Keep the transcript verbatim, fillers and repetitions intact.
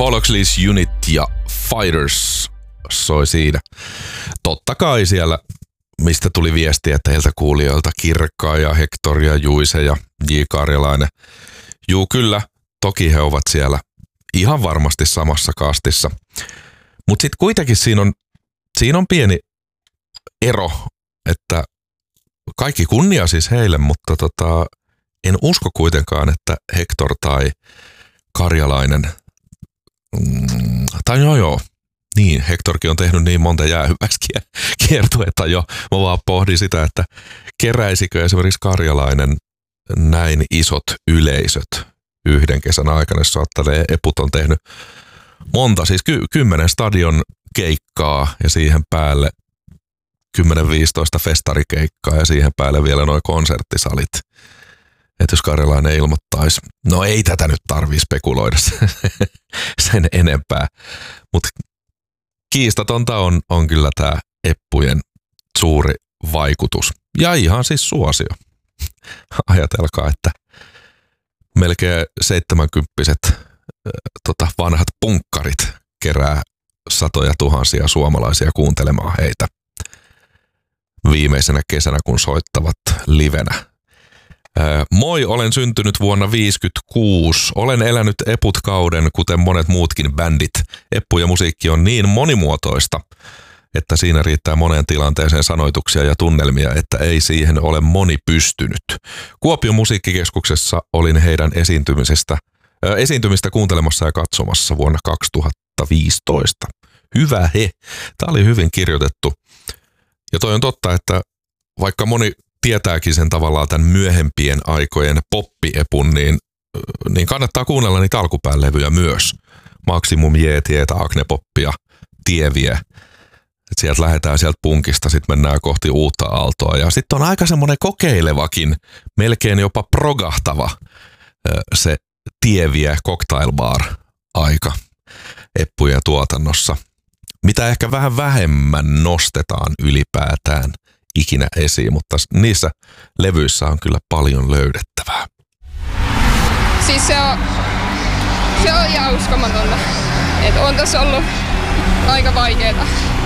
Paul Oakley's Unit ja Fighters soi siinä. Totta kai siellä, mistä tuli viestiä teiltä kuulijoilta, Kirkkaa ja Hector ja Juise ja J. Karjalainen. Juu, kyllä, toki he ovat siellä ihan varmasti samassa kastissa. Mutta sitten kuitenkin siinä on, siinä on pieni ero, että kaikki kunnia siis heille, mutta tota, en usko kuitenkaan, että Hector tai Karjalainen, mm, tai joo joo, niin, Hectorkin on tehnyt niin monta jäähyväksi kiertuetta jo. Mä vaan pohdin sitä, että keräisikö esimerkiksi Karjalainen näin isot yleisöt yhden kesän aikana, jos ajattelee, Eput on tehnyt monta, siis ky- kymmenen stadion keikkaa ja siihen päälle kymmenen viisitoista festarikeikkaa ja siihen päälle vielä nuo konserttisalit. Että jos Karjalainen ilmoittaisi, no ei tätä nyt tarvii spekuloida sen enempää, mutta kiistatonta on, on kyllä tämä Eppujen suuri vaikutus. Ja ihan siis suosio. Ajatelkaa, että melkein seitsemänkymppiset äh, tota, vanhat punkkarit kerää satoja tuhansia suomalaisia kuuntelemaan heitä viimeisenä kesänä, kun soittavat livenä. Moi, olen syntynyt vuonna viisikymmentäkuusi. Olen elänyt Eput-kauden, kuten monet muutkin bändit. Eppu ja musiikki on niin monimuotoista, että siinä riittää moneen tilanteeseen sanoituksia ja tunnelmia, että ei siihen ole moni pystynyt. Kuopion musiikkikeskuksessa olin heidän esiintymisestä, äh, esiintymistä kuuntelemassa ja katsomassa vuonna kaksituhattaviisitoista. Hyvä he. Tämä oli hyvin kirjoitettu. Ja toi on totta, että vaikka moni tietääkin sen tavallaan tämän myöhempien aikojen poppiepun, niin, niin kannattaa kuunnella niitä alkupään levyjä myös. Maximum J, Tietä, Agnepoppia, Tievie. Et sieltä lähdetään sieltä punkista, sitten mennään kohti uutta aaltoa. Ja sitten on aika semmoinen kokeilevakin, melkein jopa progahtava se Tievie Cocktail Bar aika Eppujen tuotannossa. Mitä ehkä vähän vähemmän nostetaan ylipäätään ikinä esiin, mutta niissä levyissä on kyllä paljon löydettävää. Siis se on, se on ihan uskomatonta. Että on tässä ollut aika vaikeeta